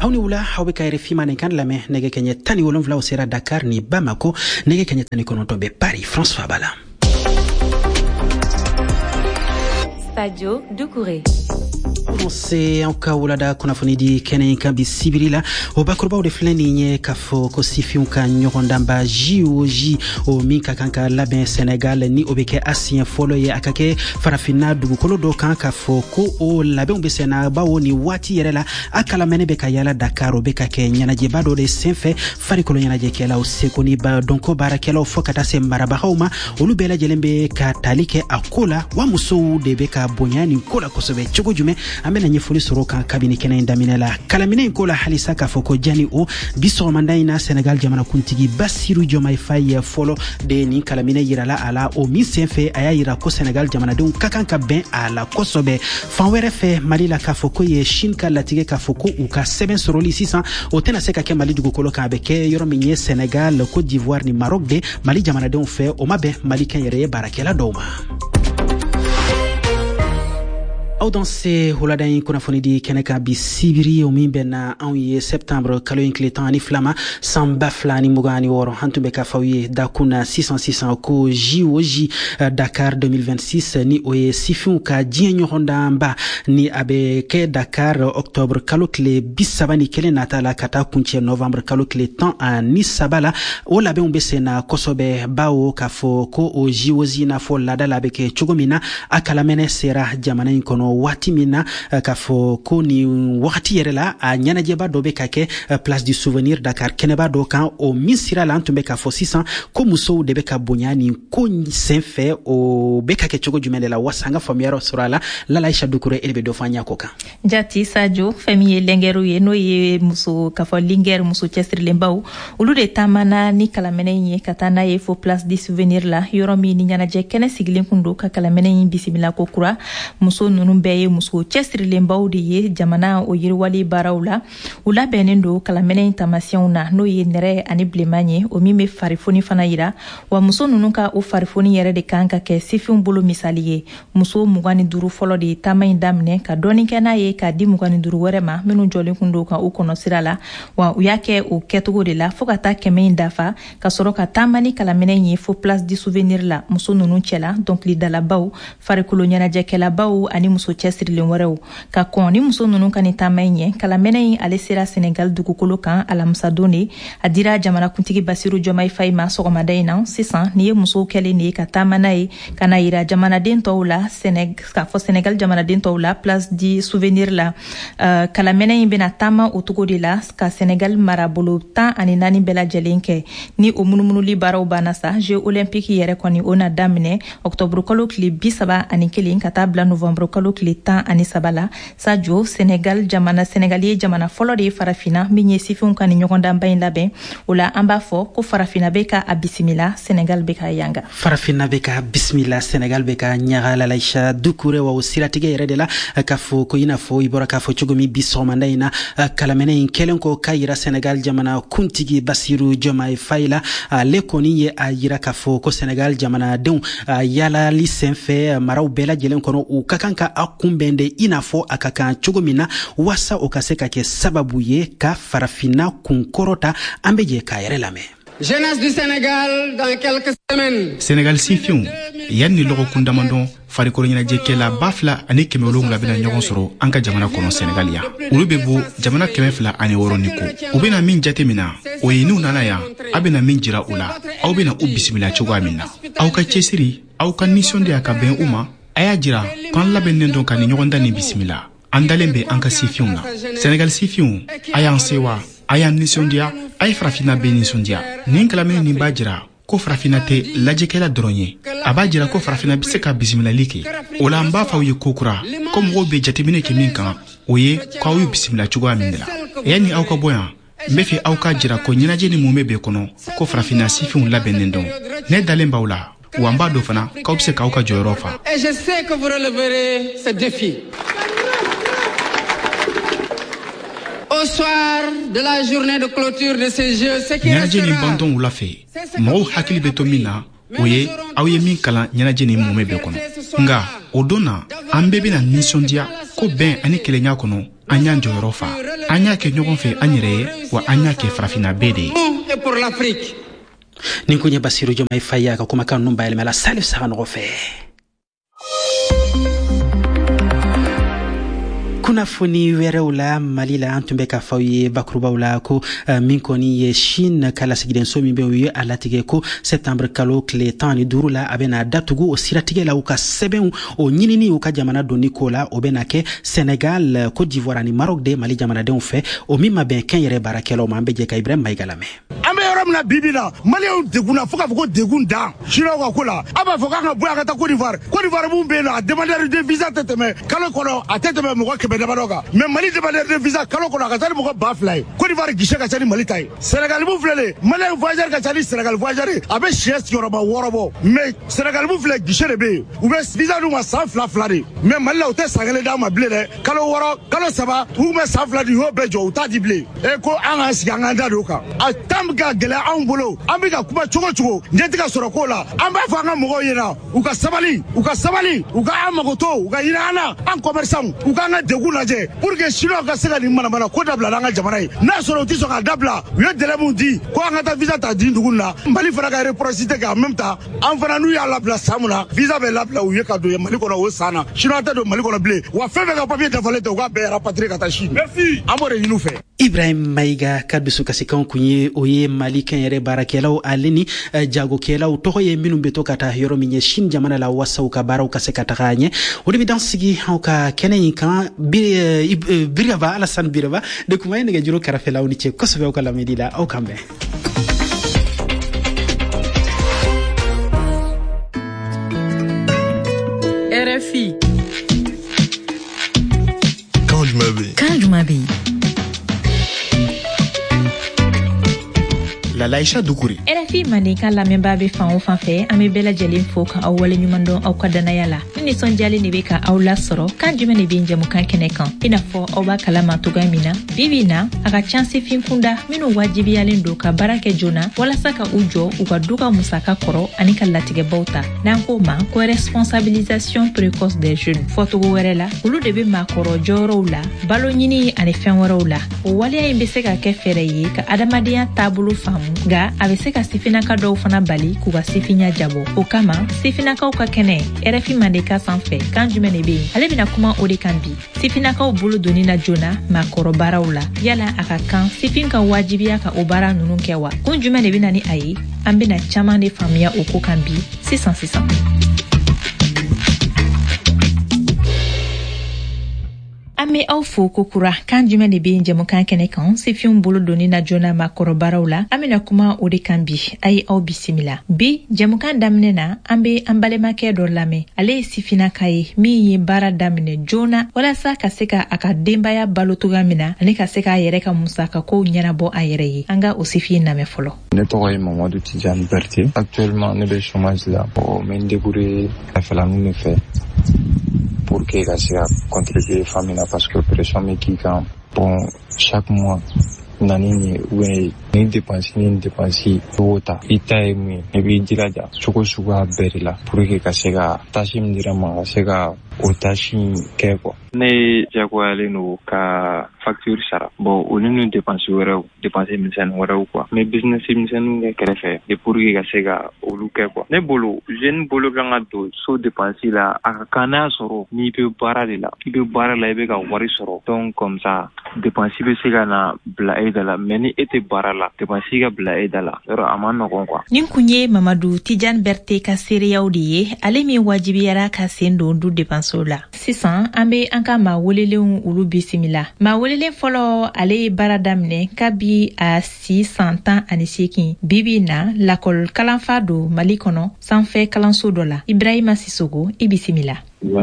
awni wula hawbe kayre fimane kan lame nege kenye tani wolonvla osera Dakar ni Bamako nege kenye tani konotombe Paris. François Bala. Stadio Doucouré. Se anka wulada kuna fonidi kene kambi sibirila obakurba de fleni nye kafo ko sifiunka nyokondamba JOJ o minka kanka laben Senegal ni obeke asien folo ye akake farafina dugukolo do kanka fo ko o laben besena bawo ni wati yerela akala mene beka yala Dakar obeka ke nyanaje bado de senfe farikolo nyanaje kela o sekoni ba donko barakela o fokata se marabahauma olubela jelembe katalike akola wa muso de beka bonyani kola kosobe chogojume amena nyefuli soroka kabini kena indaminela kalamine nkola halisa kafoko jani o biso mandaina Senegal jamana kuntigi Bassirou Diomaye Faye folo de ni kalamine yirala ala o misenfe aya yira ko Senegal jamana de kakanka ben ala kosobe fanwere fe Mali la kafoko ye shinka latige kafoko u ka 7 soroli 600 o tena seka ke Mali dugukolo ka beke yoro minye Senegal Côte d'Ivoire ni Maroc de Mali jamana de fe o mabe Mali kan yere barakela doma. Audanse holadain kuna fonidi keneka bi sibiri o mimbe na anwiye septembre kalo inkletan ani flama samba flani mugani woro hantumbe ka fawiye dakuna 600 ko JOJ Dakar 2026 ni oye sifun ka jienyo honda mba ni abe ke Dakar octobre kalo kle bisabani kele natala kata kunche novembre kalo kle tan ani sabala o labe umbese na kosobe bawo kafo ko o JOJ na fo lada labe ke chugomina akala mene sera jamana inkono wati mina kafo ko ni wakati yerela a nyanaje ba dobe kake place du souvenir Dakar keneba do kan o misira la ntumbe kafo 600 ko muso de beka bonyani ko senfe o beka ke chogo jumele la wasanga famiaro surala la Aisha Doucouré elbe do fanya koka jati Sadio famille lengeru ye no ye muso kafo linger muso chestri lembaw ulude tamana ni kalamene ye katana ye fo place du souvenir la yoromi ni nyanaje kene sigilin kundo ka kalamene bisimila ko kura muso nunu beye muso chestri lembaw de ye jamana o yirwali barawla ula benendo kalamene intamation na no ye nere ani blemanye o mime farifoni fana yira wa muso nunu ka o farifoni yere de kanka ke sifun bolo misaliye muso mugani duru folo de tamay damne ka doni kena ye ka di mugani duru werema menu jole kundo ka o kono sirala wa uyake o ketugo de la fokata keme indafa ka soro ka tamani kalamene ye fo place du souvenir la muso nunu chela donc li dala baw farikulo nyana jekela baw ani muso chestri lenwarew ka koni muso nunu kan tamay kalamene ale sera Senegal dugukolo kan alamsa doni adira jamana kuntigi Bassirou Diomaye Faye ma sogoma dayna 600 ni muso kele ni ka tamanaye kana ira jamana den tawla Senegal jamana den tawla place du souvenir la kalamene bena tama otugo de la ka Senegal marabolo tan ani nani bela jelenke ni o munumunu li baraw banasa jeux olympique yere koni ona damine octobre kolo kli bisaba ani kelin kata bla novembre kolo kli tan ani sabala Sadio Senegal jamana Senegalais jamana folo de farafina minye sifun kan nyogonda mbayin labe ola amba fo ko farafina beka abisimila Senegal beka yanga farafina beka bismillah Senegal beka nyagala Aisha Doucouré wa usiratige yere la kafo ko ina fo ibora kafo chogomi bisomanda ina kalamene inkelen ko kayira Senegal jamana kuntigi Bassirou Diomaye Faye la lekoni ye ayira kafo ko Senegal jamana don yala lisenfe maraw bela jelen kono u kakanka akumbende ina fo akaka chogomina wasa okaseka ke sababu ye ka farafina kunkorota ambeje ka yere lame. Jeunesse du Sénégal dans quelques semaines. Sénégal sifion yanni logo kundamando farikolo nyina jekela bafla ani kemelo ngabina nyogon soro anka jamana kono Sénégal ya ulube bo jamana kemefla ani woroniko ubina min jatemina oyinu nana ya abina min jira ula au bina ubismila chogwa minna au ka chesiri au ka mission de akaben uma aya jira kan laben nden kan nyogon dani bismila andalembe anka sifion na Sénégal sifion aya ansewa aya mission dia ay farafina benison dia nin kalamene ni bajira ko farafina te lajekela dronye abajira ko farafina biseka bismila like ola mba fa wi kokura ko mo be jatemine ke min kan oye ko wi bismila chugwa mindela yani awka boya mbefe awka jira ko nyina jeni mo mebe kono ko farafina sifun labenendo ne dalemba wala wamba do fana ka obse ka awka joyrofa Et je sais que vous releverez ce défi. Au soir de la journée de clôture de ces jeux, ce qui restera, bandon la fe mo hakili betomina oye awye min kala nyanaje ni mume be kono nga odona ambebe na nisondia ko ben ani kelenya kono an y'an jɔyɔrɔ fa an y'a kɛ ɲɔgɔn fɛ an yɛrɛ ye wa an y'a kɛ farafina bɛɛ de ye. Nin kun ye Basiru Jomai Faya ka kumakan ninnu bayɛlɛmala Salif Saganɔgɔ fɛ. Kunnafoni wɛrɛw la Mali la an tun bɛ ka fɔ ye bakurubaw la ko min kɔni ye Chine ka lasigidenso min bɛ u ye a latigɛ ko septembre kalo tile 15 la a bɛna datugu o siratigɛ la u ka sɛbɛnw o ɲinini u ka jamana donni ko la o bɛna kɛ Sénégal, Côte d'Ivoire ani Maroc de Mali jamanadenw fɛ o min ma bɛn kɛnyɛrɛ baarakɛlaw ma an bɛ jɛ ka Ibrahima Mayiga lamɛn. An bɛ yɔrɔ min na bibi la Maliens degunna fo ka fɔ ko degun dan Chinois ka ko la a b'a fɔ k'an ka bɔ yan ka taa Côte d'Ivoire mun bɛ yen nɔ a demandeur de visa tɛ tɛmɛ kalo kɔnɔ a tɛ tɛmɛ mɔgɔ 100 damadɔ kan mais Mali demandeur de visa kalo kɔnɔ a ka ca ni mɔgɔ 2000 ye Côte d'Ivoire guichet ka ca ni Mali ta ye Sénégal mun filɛ le Malien voyageur ka ca ni Sénégal voyageur a bɛ siyɛ sigiyɔrɔma 6 bɔ mais Sénégal mun filɛ guichet de bɛ yen u bɛ visa d'u ma san 2 de mais Mali la u tɛ san 1 d'a ma bilen dɛ kalo 6 kalo 3 u bɛ san 2 di u y'o bɛɛ jɔ u t'a di bilen e ko an k'an sigi an k'an da don o kan a temps bɛ ka gɛlɛya anw bolo an bɛ ka kuma cogo cogo ɲɛ tɛ ka sɔrɔ ko la an b'a fɔ an ka mɔgɔw ɲɛna u ka sabali u ka an mago to u ka hinɛ an na an commerçants u k'an ka degun lajɛ pour que Chinois ka se ka nin manamana ko dabila n'an ka jamana ye n'a sɔrɔ u tɛ sɔn k'a dabila u ye délai mun di ko an ka taa visa ta di dugu na Mali fana ka réciprocité kɛ en même temps an fana n'u y'a labila san mun na visa bɛ labila u ye ka don Mali kɔnɔ o san na Chinois tɛ don Mali kɔnɔ bilen wa fɛn fɛn ka papier dafalen tɛ u k'a bɛɛ rapatrier ka taa Chine. Merci an b'o de ɲini u fɛ. Ibrahima Mayiga ka dusukasikan kun ye o ye Mali kɛnyɛrɛ baarakɛlaw ale ni jagokɛlaw tɔgɔ ye minnu bɛ to ka taa yɔrɔ min ye Chine jamana la wasaw ka baaraw ka se ka taga ɲɛ o de bɛ dan sigi anw ka kɛnɛ in kan Biraba Alassane Biraba de kuma ye nɛgɛjuru kɛrɛfɛla aw ni cɛ kosɛbɛ aw ka lamɛnni la aw kan bɛn. RFI. Quand je m'habille. Laïcha Doukouri. RFI Mandinka lamɛnbaa bɛ fan o fan fɛ an bɛ bɛɛ lajɛlen fo ka aw wale ɲuman dɔn aw ka danaya la ni nisɔndiyalen de bɛ ka aw lasɔrɔ kan jumɛn de bɛ jamukan kɛnɛ kan i n'a fɔ aw b'a kalama cogoya min na bi na a ka can sifin kunda minnu wajibiyalen don ka baara kɛ joona walasa ka u jɔ u ka du ka musaka kɔrɔ ani ka latigɛbaw ta n'an k'o ma ko responsabilisation précoce des jeunes fɔcogo wɛrɛ la olu de bɛ maakɔrɔ jɔyɔrɔw la balo ɲini ani fɛn wɛrɛw la o waleya in bɛ se ka kɛ fɛɛrɛ ye ka adamadenya taabolo faamu nga a bɛ se ka sifinaka dɔw fana bali k'u ka sifinya jabɔ o kama sifinakaw ka kɛnɛ RFI Mandeka sanfɛ kan jumɛn de bɛ yen ale bɛna kuma o de kan bi sifinakaw bolo doni na joona maakɔrɔ baaraw la yala a ka kan sifin ka wajibiya ka o baara ninnu kɛ wa kun jumɛn de bɛna ni a ye an bɛna caman de faamuya o ko kan bi sisan an bɛ aw fo kokura kan jumɛn de bɛ jamukan kɛnɛ kan sifinw bolo doni na joona maakɔrɔbaraw la an bɛna kuma o de kan bi a ye aw bisimila bi jamukan daminɛ na an bɛ an balimakɛ dɔ lamɛn ale ye sifinaka ye min ye baara daminɛ joona walasa ka se ka a ka denbaya balo cogoya min na ani ka se k'a yɛrɛ ka musakakow ɲɛnabɔ a yɛrɛ ye an ka o sifin lamɛn fɔlɔ. Ne tɔgɔ ye Mamadu Tijani Berté. Actuellement ne bɛ chômage la n bɛ n débrouiller kɛrɛfɛlaninw de fɛ pour que ka se ka contribuer famille na parce que pression bɛ k'i kan bon chaque mois nani ni ou ni dépense o ta i ta ye mun ye i b'i jilaja cogo suguya bɛɛ de la pour que ka se ka tâche min dira ma ka se ka o tâche kɛ quoi. Ne jagoyalen don ka facture sara bon olu ni dépense misɛnnin wɛrɛw quoi mais business misɛnninw kɛ kɛrɛfɛ de pour que ka se ka olu kɛ quoi. Ne bolo jeune bolo kan ka don so dépense la a ka kan n'a sɔrɔ n'i bɛ baara de la i bɛ baara la i bɛ ka wari sɔrɔ donc comme ça dépense bɛ se ka na bila e da la mais ni e tɛ baara la dépense ka bila e da la yɔrɔ a ma nɔgɔn quoi. nin kun ye Mamadu Tijani Berté ka seereyaw de ye ale min wajibiyara ka sen don du dépense la sisan an bɛ an ka maa welelenw olu bisimila maa welelen fɔlɔ ale ye baara daminɛ kabi a si san 18 bibi na lakɔl kalanfa don Mali kɔnɔ sanfɛ kalanso dɔ la Ibrahima Sisogo i bisimila.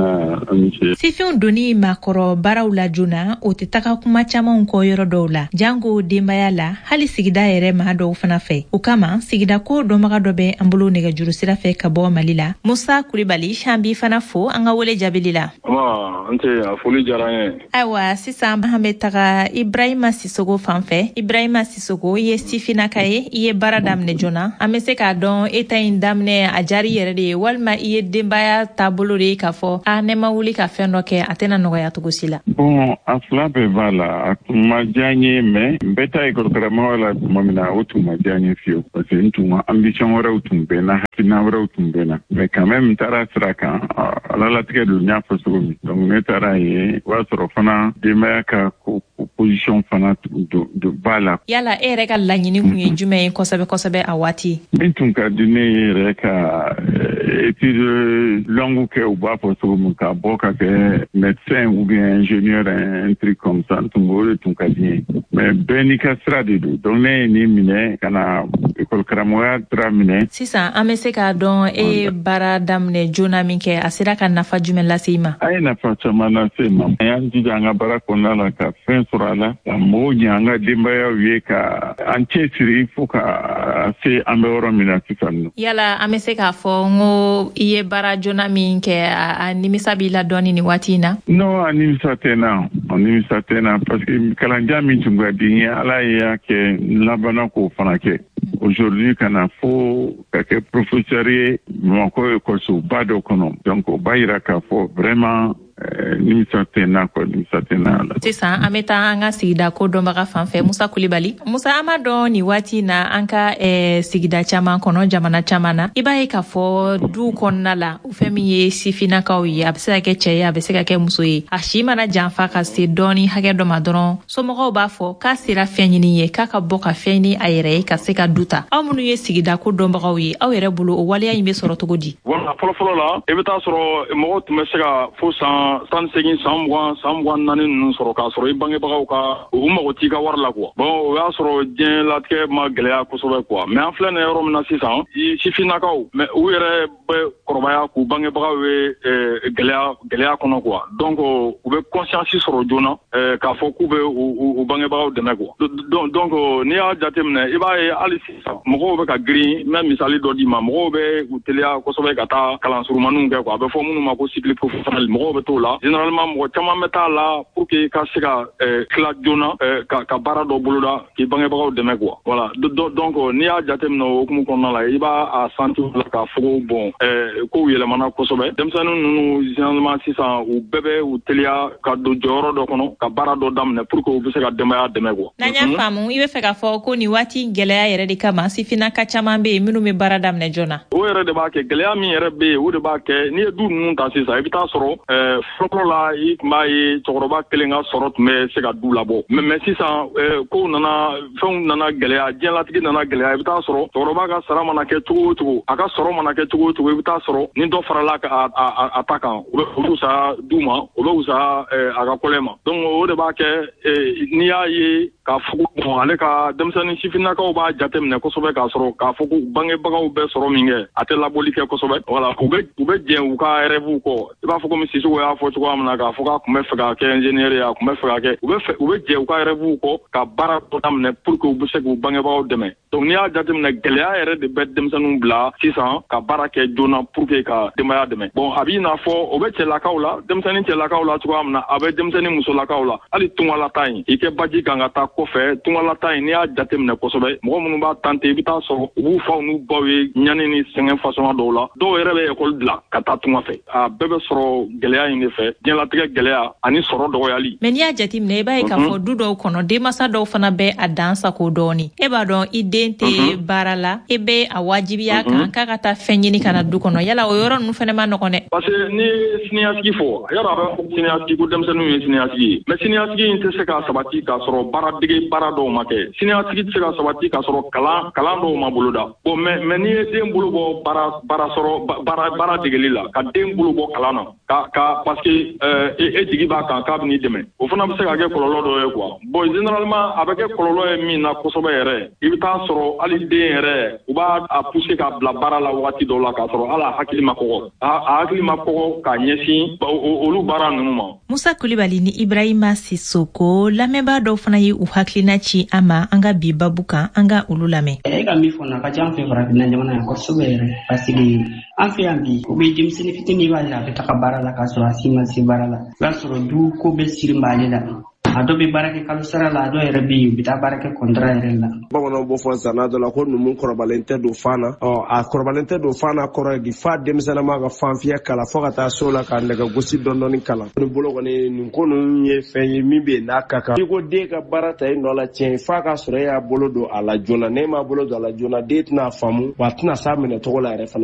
Sifinw doni maakɔrɔ baaraw la joona o tɛ taga kuma camanw kɔ yɔrɔ dɔw la jango denbaya la hali sigida yɛrɛ maa dɔw fana fɛ o kama sigida ko dɔnbaga dɔ bɛ an bolo nɛgɛjuru sira fɛ ka bɔ Mali la Musa Kulibali an b'i fana fo an ka wele jaabili la. A foli diyara n ye. Ayiwa sisan an bɛ taga Ibrahima Sisogo fan fɛ Ibrahima Sisogo i ye sifinaka ye i ye baara daminɛ joona an bɛ se k'a dɔn e ta in daminɛ a jaari yɛrɛ de ye walima i ye denbaya taabolo de ye k'a fɔ fɔ ne ma wuli ka fɛn dɔ kɛ a tɛna nɔgɔya cogo si la. Bon a fila bɛɛ b'a la a tun ma diya n ye mais n bɛ taa école la tuma min na o tun ma diya n ye fiyewu parce que n tun ma ambition wɛrɛw tun bɛ n na hakilina wɛrɛw tun bɛ n na mais quand même n taara sira kan ala latigɛ don n y'a fɔ cogo min donc ne taara ye o y'a sɔrɔ fana denbaya ka position fana do b'a la. Yala e yɛrɛ ka laɲini kun ye jumɛn ye kosɛbɛ kosɛbɛ a waati? Min tun ka di ne yɛrɛ ka étude longue kɛ u b'a fɔ cogo min ka bɔ ka kɛ médecin ou bien ingénieur un truc comme ça o de tun ka di ye mais bɛɛ n'i ka sira de don donc ne ye nin minɛ ka na école karamɔgɔya sira minɛ. Sisan an bɛ se k'a dɔn e ye baara daminɛ joona min kɛ a sera ka nafa jumɛn lase i ma? A ye nafa caman lase ma. An y'an jija an ka baara kɔnɔna la ka fɛn sɔrɔ a la ka mɔgɔw ɲɛ an ka denbayaw ye ka an cɛsiri fo ka se an bɛ yɔrɔ min na sisan nɔ. Yala an bɛ se k'a fɔ n ko i ye baara joona min kɛ a nimisa b'i la dɔɔni nin waati in na? Non, a nimisa tɛ n na parce que kalanjan min tun ka di n ye ala y'a kɛ n labanna k'o fana kɛ. Aujourd'hui kana fo ka kɛ professeur ye Bamakɔ école-soba dɔ kɔnɔ donc o b'a yira k'a fɔ vraiment nimisa tɛ n na la. Sisan an bɛ taa an ka sigida ko dɔnbaga fan fɛ Musa Kulibali. Musa, an b'a dɔn nin waati in na an ka sigida caman kɔnɔ jamana caman na i b'a ye k'a fɔ du kɔnɔna la o fɛn min ye sifinnakaw ye a bɛ se ka kɛ cɛ ye a bɛ se ka kɛ muso ye a si mana janfa ka se dɔɔni hakɛ dɔ ma dɔrɔn somɔgɔw b'a fɔ k'a sera fɛn ɲini ye k'a ka bɔ ka fɛn ɲini a yɛrɛ ye ka se ka du ta. Aw minnu ye sigida ko dɔnbagaw ye aw yɛrɛ bolo o waleya in bɛ sɔrɔ cogo di? Voilà, fɔlɔfɔlɔ la i bɛ taa sɔrɔ mɔgɔw tun bɛ se ka fo san 18 san 20 naani ninnu sɔrɔ k'a sɔrɔ i bangebagaw ka u mago t'i ka wari la quoi. Bon o y'a sɔrɔ diɲɛ latigɛ ma gɛlɛya kosɛbɛ quoi mais an filɛ nin yɔrɔ min na sisan sifinnakaw mais u yɛrɛ bɛ kɔrɔbaya k'u bangebagaw ye gɛlɛya kɔnɔ quoi donc u bɛ conscience sɔrɔ joona k'a fɔ k'u bɛ u bangebagaw dɛmɛ quoi donc n'i y'a jateminɛ i b'a ye hali sisan mɔgɔw bɛ ka girin n bɛ misali dɔ d'i ma mɔgɔw bɛ u teliya kosɛbɛ ka taa kalan surumaniw kɛ quoi a bɛ fɔ minnu ma ko cycle professionnel mɔgɔw bɛ t'o la généralement mɔgɔ caman bɛ t'a la pour que ka se ka tila joona ka baara dɔ boloda k'i bangebagaw dɛmɛ quoi voilà donc n'i y'a jateminɛ o hukumu kɔnɔna la i b'a sentir la k'a fɔ ko bon kow yɛlɛmana kosɛbɛ denmisɛnnin ninnu généralement sisan u bɛɛ bɛ u teliya ka don jɔyɔrɔ dɔ kɔnɔ ka baara dɔ daminɛ pour que u bɛ se ka denbaya dɛmɛ quoi. N'an y'a faamu i bɛ fɛ k'a fɔ ko nin waati gɛlɛya yɛrɛ de kama sifinnaka caman bɛ yen minnu bɛ baara daminɛ joona. O yɛrɛ de b'a kɛ gɛlɛya min yɛrɛ bɛ yen o de b'a kɛ n'i ye du ninnu ta sisan i bɛ taa sɔrɔ fɔlɔ la i tun b'a ye cɛkɔrɔba kelen ka sɔrɔ tun bɛ se ka du labɔ mais sisan kow nana fɛnw nana gɛlɛya diɲɛlatigɛ nana gɛlɛya i bɛ taa sɔrɔ cɛkɔrɔba ka sara mana kɛ cogo o cogo a ka sɔrɔ mana kɛ cogo o cogo i bɛ taa sɔrɔ ni dɔ farala a ta kan o bɛ wusaya du ma o bɛ wusaya a ka kɔlɛ ma donc o de b'a kɛ n'i y'a ye k'a fɔ bon ale ka denmisɛnnin sifinnakaw b'a jateminɛ kosɛbɛ k'a sɔrɔ k'a fɔ ko bangebagaw bɛ sɔrɔ min kɛ a tɛ labɔli kɛ kosɛbɛ voilà u bɛ jɛn u ka rêve kɔ i b'a fɔ komi Sisoko y'a fɔ cogoya min na k'a fɔ k'a tun bɛ fɛ ka kɛ ingénieur ye a tun bɛ fɛ ka kɛ u bɛ jɛ u ka rêve kɔ ka baara dɔ daminɛ pour que u bɛ se k'u bangebagaw dɛmɛ donc n'i y'a jateminɛ gɛlɛya yɛrɛ de bɛ denmisɛnninw bila sisan ka baara kɛ joona pour que ka denbaya dɛmɛ bon a b'i n'a fɔ o bɛ cɛlakaw la denmisɛnnin cɛlakaw la cogoya min na a bɛ denmisɛnnin musolakaw la hali tungalata in i kɛ baji kan ka taa kɔfɛ tungalata in n'i y'a jateminɛ kosɛbɛ mɔgɔ minnu b'a tante i bɛ taa sɔrɔ u b'u faw n'u baw ye ɲani ni sɛgɛn fasɔn dɔw la dɔw yɛrɛ bɛ ekɔli bila ka taa tunga fɛ a bɛɛ bɛ sɔrɔ gɛlɛya in de fɛ diɲɛlatigɛ gɛlɛya ani sɔrɔ dɔgɔyali. Mais n'i y'a jateminɛ i b'a ye k'a fɔ du dɔw kɔnɔ denmansa dɔw fana bɛ a dan sago dɔɔni e b'a dɔn i den tɛ baara la e bɛ a wajibiya kan k'a ka taa fɛn ɲini ka na du kɔnɔ yala o yɔrɔ ninnu fana ma nɔgɔn dɛ. parce que ni siniɲasigi fɔ yala a bɛ fɔ siniɲasigi ko denmisɛnninw ye siniɲasigi ye mais siniɲasigi in tɛ se ka sabati k'a sɔrɔ baaradege baara dɔw ma kɛ siniɲasigi tɛ se ka sabati k'a sɔrɔ kalan dɔw ma boloda bon mais n'i ye den bolo bɔ baara degeli la ka den bolo bɔ kalan na ka parce que e jigi b'a kan k'a bɛ n'i dɛmɛ o fana bɛ se ka kɛ kɔlɔlɔ dɔ ye quoi bon généralement a bɛ kɛ kɔlɔlɔ ye min na kosɛbɛ yɛrɛ i bɛ taa sɔrɔ hali den yɛrɛ u b'a pousser k'a bila baara la waati dɔw la k'a sɔrɔ hali a hakili ma kɔgɔ a hakili ma kɔgɔ k'a ɲɛsin olu baara ninnu ma. Musa Kulibali ni Ibrahima Sisoko lamɛnbaa dɔw fana ye u hakilina ci an ma an ka bi babu kan an ka olu lamɛn. E ka min fɔ na ka ca an fɛ farafinna jamana yan kosɛbɛ yɛrɛ parce que an fɛ yan bi u bɛ denmisɛnnin fitinin b'a la a bɛ taga baara la k'a sɔrɔ a si ma se baara la i b'a sɔrɔ du ko bɛ siri b'ale la a dɔ bɛ baara kɛ kalo sara la, a dɔ yɛrɛ bɛ yen u bɛ taa baara kɛ contrat yɛrɛ la. Bamananw b'o fɔ zana dɔ la ko numu kɔrɔbalen tɛ don fan na. A kɔrɔbalen tɛ don fan na kɔrɔ ye di fa denmisɛnninma ka fanfiya kala fo ka taa so la ka nɛgɛ gosi dɔɔni kalan. Ni bolo kɔni nin ko ninnu ye fɛn ye min bɛ yen n'a ka kan. I ko den ka baara ta nɔ la tiɲɛ f'a ka sɔrɔ e y'a bolo don a la joona. N'e m'a bolo don a la joona den tɛna faamu wa a tɛna s'a minɛ cogo la yɛrɛ fana.